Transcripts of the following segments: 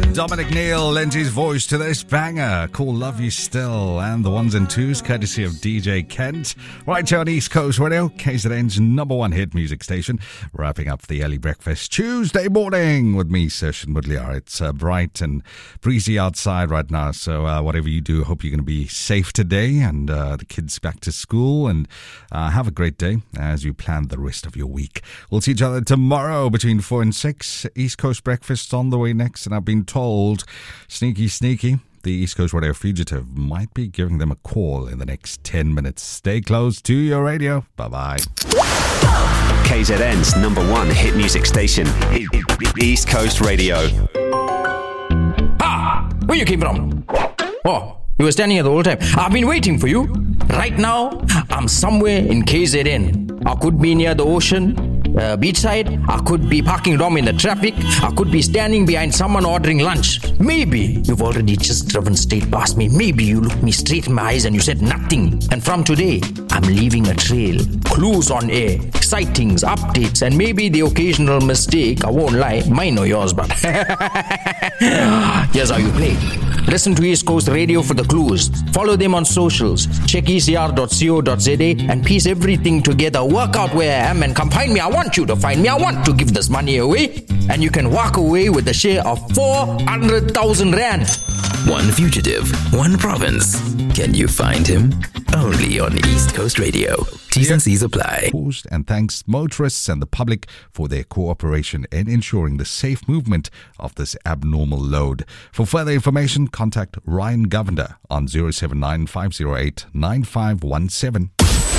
Dominic Neal lends his voice to this banger called Love You Still, and the ones and twos courtesy of DJ Kent. Right here on East Coast Radio, KZN's #1 hit music station. Wrapping up the early breakfast Tuesday morning with me, Session Mudliar. It's bright and breezy outside right now, so whatever you do, hope you're going to be safe today, and the kids back to school, and have a great day as you plan the rest of your week. We'll see each other tomorrow between 4 and 6. East Coast breakfast on the way next, and I've been told, sneaky, the East Coast Radio Fugitive might be giving them a call in the next 10 minutes. Stay close to your radio. Bye-bye. KZN's #1 hit music station, East Coast Radio. Ah! Where you came from? Oh, you were standing here the whole time. I've been waiting for you. Right now, I'm somewhere in KZN. I could be near the ocean, beachside. I could be parking wrong in the traffic. I could be standing behind someone ordering lunch. Maybe you've already just driven straight past me. Maybe you looked me straight in my eyes and you said nothing. And from today, I'm leaving a trail. Clues on air, sightings, updates, and maybe the occasional mistake. I won't lie, mine or yours, but here's how you play. Listen to East Coast Radio for the clues. Follow them on socials. Check ecr.co.za and piece everything together. Work out where I am and come find me. I want you to find me. I want to give this money away. And you can walk away with a share of 400,000 rand. One fugitive, one province. Can you find him? Only on East Coast Radio. T's and C's apply. And thanks motorists and the public for their cooperation in ensuring the safe movement of this abnormal load. For further information, contact Ryan Govender on 079 508 9517.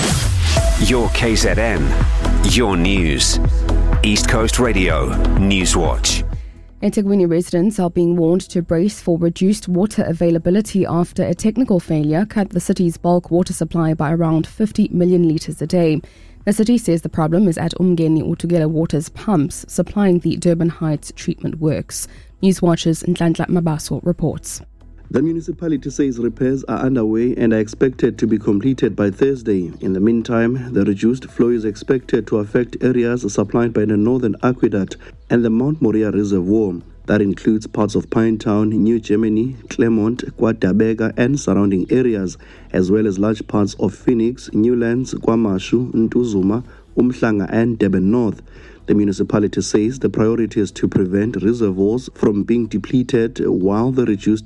Your KZN, your news. East Coast Radio Newswatch. eThekwini residents are being warned to brace for reduced water availability after a technical failure cut the city's bulk water supply by around 50 million litres a day. The city says the problem is at Umgeni Utugela Water's pumps supplying the Durban Heights treatment works. Newswatch's Nhlanhla Mabaso reports. The municipality says repairs are underway and are expected to be completed by Thursday. In the meantime, the reduced flow is expected to affect areas supplied by the Northern Aqueduct and the Mount Moriah Reservoir. That includes parts of Pinetown, New Germany, Claremont, KwaDabega and surrounding areas, as well as large parts of Phoenix, Newlands, KwaMashu, Ntuzuma, Umhlanga and Durban North. The municipality says the priority is to prevent reservoirs from being depleted while the reduced